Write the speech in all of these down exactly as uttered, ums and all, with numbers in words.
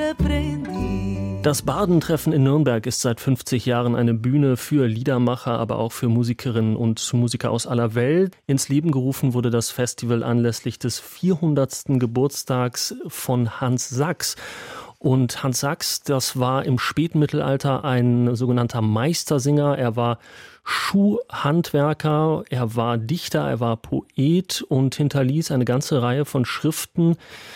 Das Bardentreffen in Nürnberg ist seit fünfzig Jahren eine Bühne für Liedermacher, aber auch für Musikerinnen und Musiker aus aller Welt. Ins Leben gerufen wurde das Festival anlässlich des vierhundertsten Geburtstags von Hans Sachs. Und Hans Sachs, das war im Spätmittelalter ein sogenannter Meistersinger. Er war Schuhhandwerker, er war Dichter, er war Poet und hinterließ eine ganze Reihe von Schriften.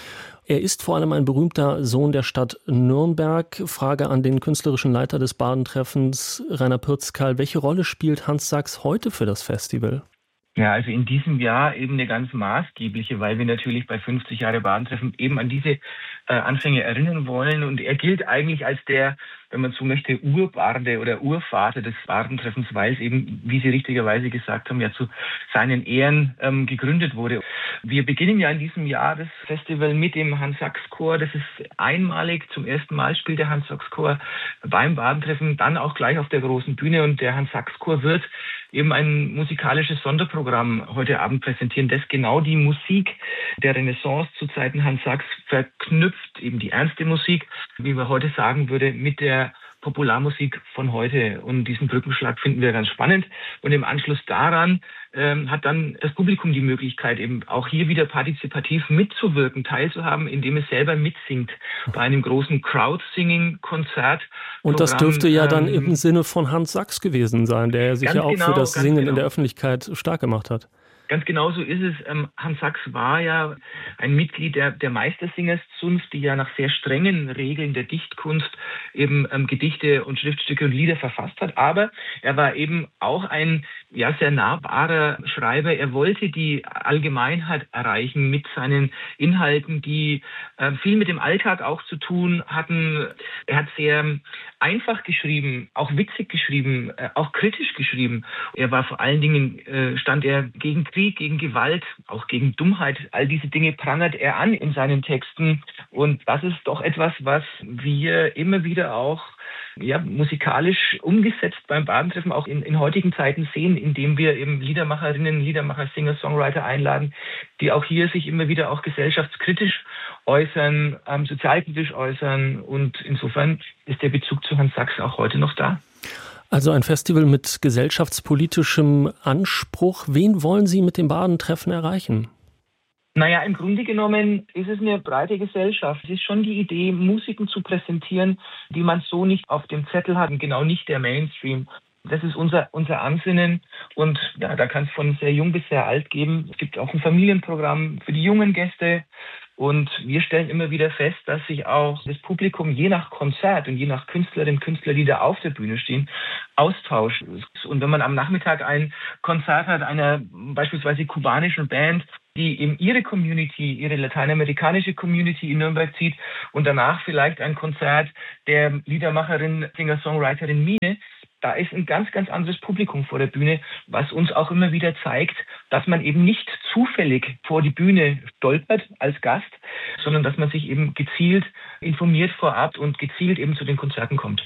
Er ist vor allem ein berühmter Sohn der Stadt Nürnberg. Frage an den künstlerischen Leiter des Badentreffens, Rainer Pürzkal. Welche Rolle spielt Hans Sachs heute für das Festival? Ja, also in diesem Jahr eben eine ganz maßgebliche, weil wir natürlich bei fünfzig Jahre Badentreffen eben an diese äh, Anfänge erinnern wollen. Und er gilt eigentlich als der, wenn man so möchte, Urbarde oder Urvater des Badentreffens, weil es eben, wie Sie richtigerweise gesagt haben, ja zu seinen Ehren ähm, gegründet wurde. Wir beginnen ja in diesem Jahr das Festival mit dem Hans-Sachs-Chor. Das ist einmalig. Zum ersten Mal spielt der Hans-Sachs-Chor beim Badentreffen, dann auch gleich auf der großen Bühne. Und der Hans-Sachs-Chor wird eben ein musikalisches Sonderprogramm heute Abend präsentieren, das genau die Musik der Renaissance zu Zeiten Hans Sachs verknüpft, eben die ernste Musik, wie man heute sagen würde, mit der Popularmusik von heute. Und diesen Brückenschlag finden wir ganz spannend. Und im Anschluss daran ähm, hat dann das Publikum die Möglichkeit, eben auch hier wieder partizipativ mitzuwirken, teilzuhaben, indem es selber mitsingt bei einem großen Crowd-Singing-Konzert. Und das dürfte ja dann ähm, im Sinne von Hans Sachs gewesen sein, der sich ja auch genau, für das Singen genau. in der Öffentlichkeit stark gemacht hat. Ganz genau so ist es. Ähm, Hans Sachs war ja ein Mitglied der, der Meistersingerszunft, die ja nach sehr strengen Regeln der Dichtkunst eben ähm, Gedichte und Schriftstücke und Lieder verfasst hat. Aber er war eben auch ein ja, sehr nahbarer Schreiber. Er wollte die Allgemeinheit erreichen mit seinen Inhalten, die äh, viel mit dem Alltag auch zu tun hatten. Er hat sehr einfach geschrieben, auch witzig geschrieben, äh, auch kritisch geschrieben. Er war vor allen Dingen, äh, stand er gegen Krieg, gegen Gewalt, auch gegen Dummheit. All diese Dinge prangert er an in seinen Texten. Und das ist doch etwas, was wir immer wieder auch ja, musikalisch umgesetzt beim Badentreffen auch in, in heutigen Zeiten sehen, indem wir eben Liedermacherinnen, Liedermacher, Singer, Songwriter einladen, die auch hier sich immer wieder auch gesellschaftskritisch äußern, ähm, sozialkritisch äußern. Und insofern ist der Bezug zu Hans Sachs auch heute noch da. Also ein Festival mit gesellschaftspolitischem Anspruch. Wen wollen Sie mit dem Badentreffen erreichen? Naja, im Grunde genommen ist es eine breite Gesellschaft. Es ist schon die Idee, Musiken zu präsentieren, die man so nicht auf dem Zettel hat, und genau nicht der Mainstream. Das ist unser, unser Ansinnen und ja, da kann es von sehr jung bis sehr alt geben. Es gibt auch ein Familienprogramm für die jungen Gäste. Und wir stellen immer wieder fest, dass sich auch das Publikum je nach Konzert und je nach Künstlerinnen und Künstler, die da auf der Bühne stehen, austauscht. Und wenn man am Nachmittag ein Konzert hat einer beispielsweise kubanischen Band, die eben ihre Community, ihre lateinamerikanische Community in Nürnberg zieht und danach vielleicht ein Konzert der Liedermacherin, Singer-Songwriterin Mine, da ist ein ganz, ganz anderes Publikum vor der Bühne, was uns auch immer wieder zeigt, dass man eben nicht zufällig vor die Bühne stolpert als Gast, sondern dass man sich eben gezielt informiert vorab und gezielt eben zu den Konzerten kommt.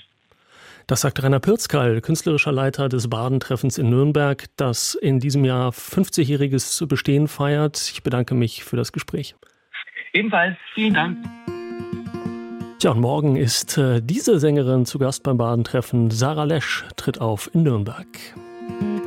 Das sagt Rainer Pürzkal, künstlerischer Leiter des Badentreffens in Nürnberg, das in diesem Jahr fünfzigjähriges Bestehen feiert. Ich bedanke mich für das Gespräch. Ebenfalls, vielen Dank. Tja, und morgen ist äh, diese Sängerin zu Gast beim Badentreffen. Sarah Lesch tritt auf in Nürnberg.